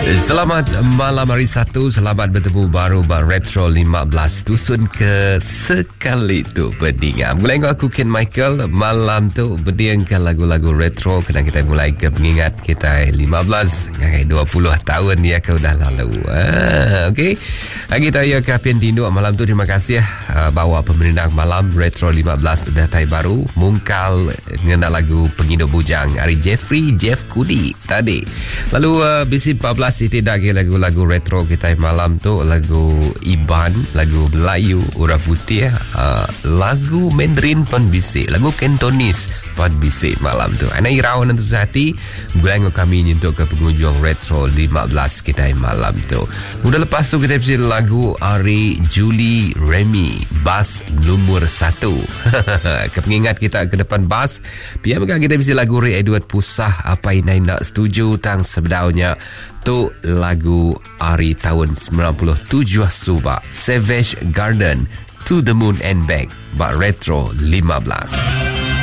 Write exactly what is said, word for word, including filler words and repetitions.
Selamat malam hari Sabtu. Selamat bertemu baru Bang Retro lima belas Dusun ke sekali tu pendengar. Mulai dengan aku Ken Michael. Malam tu berdiangkan lagu-lagu retro. Kena kita mulai ke pengingat kita lima belas ngai dua puluh tahun ya kau dah lalu. Ah, okey. Lagi tahu ya kapian tindu malam tu. Terima kasih uh, bawa pemerintah malam Retro lima belas datai baru mungkal dengan lagu Pengindo Bujang Ari Jeffrey Jeff Kudi tadi. Lalu uh, bisi empat belas tidak lagi lagu-lagu retro kita malam tu, lagu Iban, lagu Melayu Urap Putih, uh, lagu Mandarin pun bisik, lagu Cantonese pun bisik malam tu. Ana irau nanti sehati bulan kami untuk ke pengunjung retro lima belas kita malam tu. Udah lepas tu kita bisa lagu Ari Julie Remy Bas nomor satu. Kepengingat kita ke depan bas. Biar kita bisa lagu Ray Edward Pusah apa ini nak setuju tang sebenarnya tu lagu Ari tahun sembilan puluh tujuh Subak Savage Garden To the Moon and Back Bak Retro lima belas.